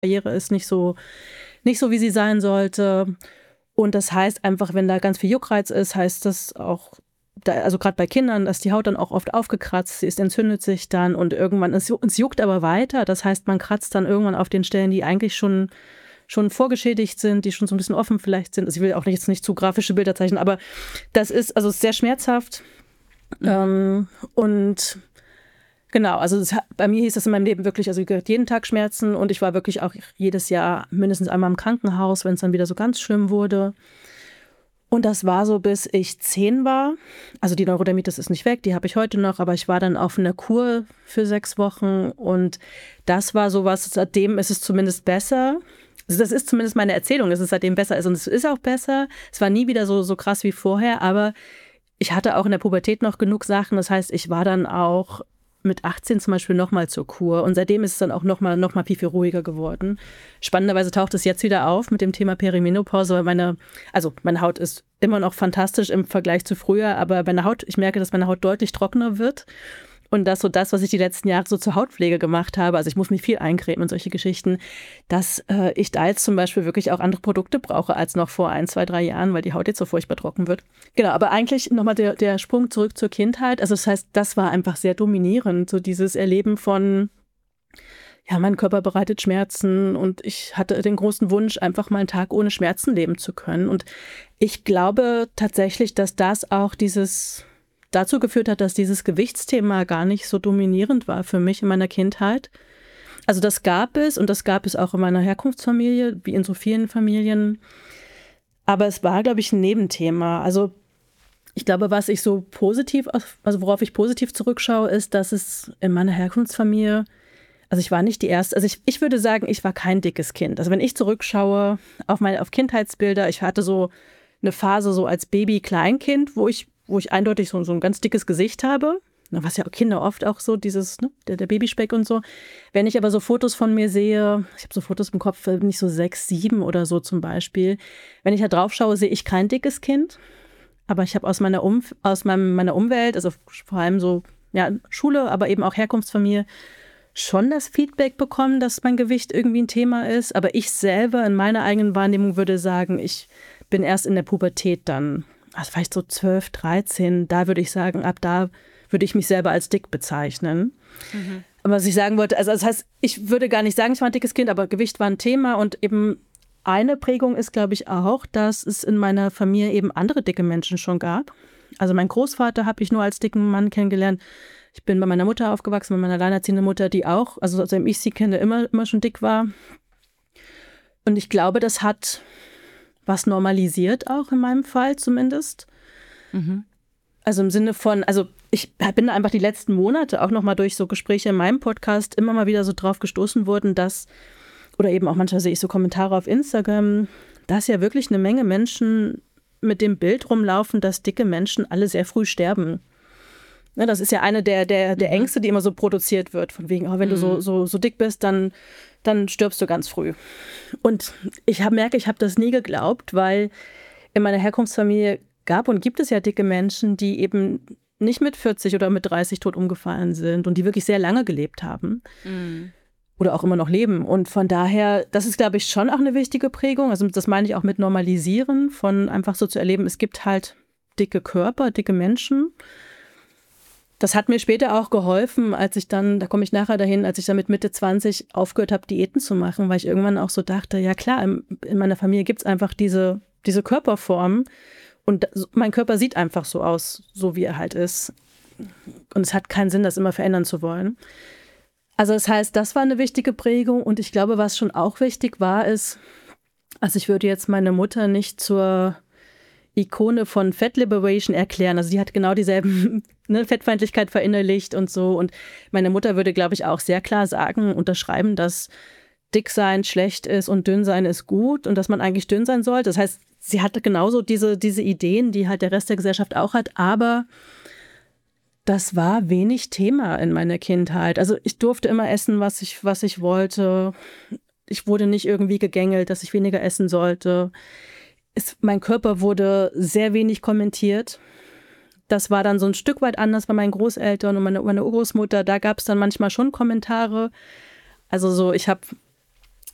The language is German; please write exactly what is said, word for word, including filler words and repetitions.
Karriere ist nicht so, nicht so, wie sie sein sollte. Und das heißt einfach, wenn da ganz viel Juckreiz ist, heißt das auch, da, also gerade bei Kindern, dass die Haut dann auch oft aufgekratzt, sie ist, entzündet sich dann und irgendwann, es, es juckt aber weiter. Das heißt, man kratzt dann irgendwann auf den Stellen, die eigentlich schon, schon vorgeschädigt sind, die schon so ein bisschen offen vielleicht sind. Also ich will auch nicht, jetzt nicht zu grafische Bilder zeichnen, aber das ist, also es ist sehr schmerzhaft. Mhm. Ähm, und genau, also das, bei mir hieß das in meinem Leben wirklich, also ich hatte jeden Tag Schmerzen und ich war wirklich auch jedes Jahr mindestens einmal im Krankenhaus, wenn es dann wieder so ganz schlimm wurde. Und das war so, bis ich zehn war. Also die Neurodermitis ist nicht weg, die habe ich heute noch, aber ich war dann auf einer Kur für sechs Wochen und das war sowas, seitdem ist es zumindest besser. Also das ist zumindest meine Erzählung, dass es seitdem besser ist und es ist auch besser. Es war nie wieder so, so krass wie vorher, aber ich hatte auch in der Pubertät noch genug Sachen. Das heißt, ich war dann auch mit achtzehn zum Beispiel nochmal zur Kur und seitdem ist es dann auch nochmal noch mal viel, viel ruhiger geworden. Spannenderweise taucht es jetzt wieder auf mit dem Thema Perimenopause, weil meine, also meine Haut ist immer noch fantastisch im Vergleich zu früher, aber meine Haut, ich merke, dass meine Haut deutlich trockener wird und dass so das, was ich die letzten Jahre so zur Hautpflege gemacht habe, also ich muss mich viel eincremen und solche Geschichten, dass äh, ich da jetzt zum Beispiel wirklich auch andere Produkte brauche als noch vor ein, zwei, drei Jahren, weil die Haut jetzt so furchtbar trocken wird. Genau, aber eigentlich nochmal der, der Sprung zurück zur Kindheit. Also das heißt, das war einfach sehr dominierend, so dieses Erleben von, ja, mein Körper bereitet Schmerzen und ich hatte den großen Wunsch, einfach mal einen Tag ohne Schmerzen leben zu können. Und ich glaube tatsächlich, dass das auch dieses dazu geführt hat, dass dieses Gewichtsthema gar nicht so dominierend war für mich in meiner Kindheit. Also das gab es und das gab es auch in meiner Herkunftsfamilie, wie in so vielen Familien. Aber es war, glaube ich, ein Nebenthema. Also ich glaube, was ich so positiv, also worauf ich positiv zurückschaue, ist, dass es in meiner Herkunftsfamilie, also ich war nicht die erste, also ich, ich würde sagen, ich war kein dickes Kind. Also wenn ich zurückschaue auf meine, auf Kindheitsbilder, ich hatte so eine Phase so als Baby-Kleinkind, wo ich wo ich eindeutig so, so ein ganz dickes Gesicht habe, was ja Kinder oft auch so, dieses, ne, der, der Babyspeck und so. Wenn ich aber so Fotos von mir sehe, ich habe so Fotos im Kopf, bin ich so sechs, sieben oder so zum Beispiel. Wenn ich da drauf schaue, sehe ich kein dickes Kind, aber ich habe aus meiner, Umf- aus meinem, meiner Umwelt, also vor allem so, ja, Schule, aber eben auch Herkunftsfamilie, schon das Feedback bekommen, dass mein Gewicht irgendwie ein Thema ist. Aber ich selber in meiner eigenen Wahrnehmung würde sagen, ich bin erst in der Pubertät dann, also vielleicht so zwölf, dreizehn, da würde ich sagen, ab da würde ich mich selber als dick bezeichnen. Mhm. Aber was ich sagen wollte, also das heißt, ich würde gar nicht sagen, ich war ein dickes Kind, aber Gewicht war ein Thema und eben eine Prägung ist, glaube ich, auch, dass es in meiner Familie eben andere dicke Menschen schon gab. Also mein Großvater habe ich nur als dicken Mann kennengelernt. Ich bin bei meiner Mutter aufgewachsen, bei meiner alleinerziehenden Mutter, die auch, also seitdem ich sie kenne, immer, immer schon dick war. Und ich glaube, das hat was normalisiert auch in meinem Fall zumindest. Mhm. Also im Sinne von, also ich bin einfach die letzten Monate auch nochmal durch so Gespräche in meinem Podcast immer mal wieder so drauf gestoßen worden, dass, oder eben auch manchmal sehe ich so Kommentare auf Instagram, dass ja wirklich eine Menge Menschen mit dem Bild rumlaufen, dass dicke Menschen alle sehr früh sterben. Ne, das ist ja eine der, der, der Ängste, die immer so produziert wird, von wegen, oh, wenn mhm. du so, so, so dick bist, dann dann stirbst du ganz früh. Und ich hab, merke, ich habe das nie geglaubt, weil in meiner Herkunftsfamilie gab und gibt es ja dicke Menschen, die eben nicht mit vierzig oder mit dreißig tot umgefallen sind und die wirklich sehr lange gelebt haben mhm. oder auch immer noch leben. Und von daher, das ist, glaube ich, schon auch eine wichtige Prägung. Also das meine ich auch mit Normalisieren, von einfach so zu erleben, es gibt halt dicke Körper, dicke Menschen. Das hat mir später auch geholfen, als ich dann, da komme ich nachher dahin, als ich dann mit Mitte zwanzig aufgehört habe, Diäten zu machen, weil ich irgendwann auch so dachte, ja klar, in meiner Familie gibt es einfach diese, diese Körperform und mein Körper sieht einfach so aus, so wie er halt ist. Und es hat keinen Sinn, das immer verändern zu wollen. Also das heißt, das war eine wichtige Prägung und ich glaube, was schon auch wichtig war, ist, also ich würde jetzt meine Mutter nicht zur Ikone von Fat Liberation erklären. Also die hat genau dieselben ne, Fettfeindlichkeit verinnerlicht und so. Und meine Mutter würde, glaube ich, auch sehr klar sagen, unterschreiben, dass dick sein schlecht ist und dünn sein ist gut und dass man eigentlich dünn sein sollte. Das heißt, sie hatte genauso diese, diese Ideen, die halt der Rest der Gesellschaft auch hat, aber das war wenig Thema in meiner Kindheit. Also ich durfte immer essen, was ich, was ich wollte. Ich wurde nicht irgendwie gegängelt, dass ich weniger essen sollte. Es, mein Körper wurde sehr wenig kommentiert. Das war dann so ein Stück weit anders bei meinen Großeltern und meine, meine Urgroßmutter. Da gab es dann manchmal schon Kommentare. Also so, ich habe